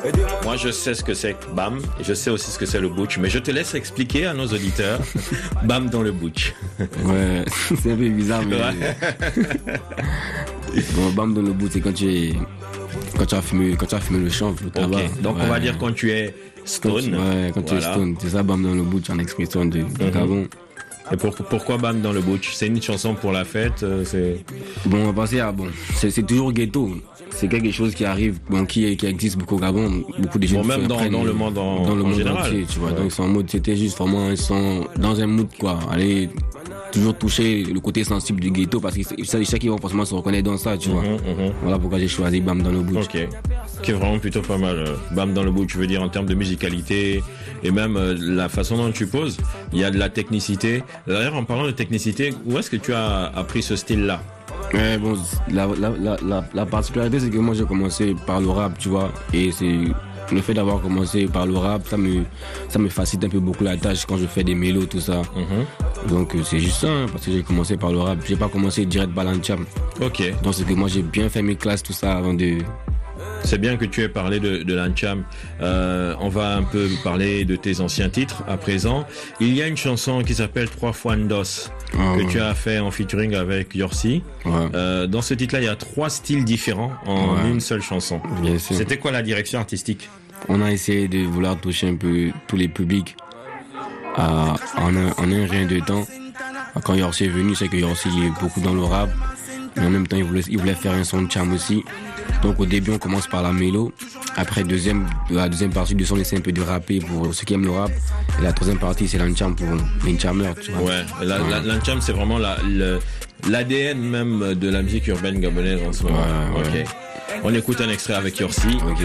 Moi, je sais ce que c'est que Bam, et je sais aussi ce que c'est le butch, mais je te laisse expliquer à nos auditeurs Bam dans le butch. Ouais, c'est un peu bizarre, mais... Bon, Bam dans le butch, c'est quand tu as fumé le chanvre, le tabac. Okay. Donc, on va dire quand tu es stone. Quand tu es stone, c'est ça, Bam dans le butch, en expression de Gabon. Et pourquoi Bam dans le butch? C'est une chanson pour la fête, Bon, on va passer à... Bon, c'est toujours ghetto. C'est quelque chose qui arrive, bon, qui existe beaucoup au Gabon. Beaucoup de gens même dans le monde général. Entier, tu vois. Ouais. Donc, son mode, c'était juste vraiment, ils sont dans un mood, quoi. Aller toujours toucher le côté sensible du ghetto parce que chaque qui vont forcément se reconnaître dans ça, tu vois. Voilà pourquoi j'ai choisi Bam dans le butch. Ok. Qui est vraiment plutôt pas mal. Bam dans le butch, je veux dire, en termes de musicalité et même la façon dont tu poses, il y a de la technicité. D'ailleurs, en parlant de technicité, où est-ce que tu as appris ce style-là? Bon, la particularité, c'est que moi, j'ai commencé par le rap, tu vois, et c'est le fait d'avoir commencé par le rap, ça me facilite un peu beaucoup la tâche quand je fais des mélos, tout ça. Donc, c'est juste ça, hein, parce que j'ai commencé par le rap. J'ai pas commencé direct par l'Ancham. Ok. Donc, c'est que moi, j'ai bien fait mes classes, tout ça, avant de... C'est bien que tu aies parlé de l'Ancham. On va un peu parler de tes anciens titres à présent. Il y a une chanson qui s'appelle 3 fois Ndos que tu as fait en featuring avec Yorsi. Dans ce titre-là, il y a 3 styles différents en une seule chanson. Bien sûr. C'était quoi la direction artistique? On a essayé de vouloir toucher un peu tous les publics en un rien de temps. Quand Yorsi est venu, c'est que Yorsi est beaucoup dans le rap. Mais en même temps, il voulait faire un son de cham aussi. Donc au début, on commence par la mélo. Après, la deuxième partie du son, on essaie un peu de rapper pour ceux qui aiment le rap. Et la troisième partie, c'est l'Ancham pour les Nchamers, tu vois. Ouais, l'Ancham, c'est vraiment l'ADN même de la musique urbaine gabonaise en ce moment. Ouais. Ok. On écoute un extrait avec Yorsi. Okay.